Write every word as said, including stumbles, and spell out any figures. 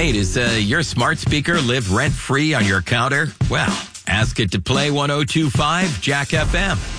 Hey, does uh, your smart speaker live rent-free on your counter? Well, ask it to play one oh two point five Jack F M.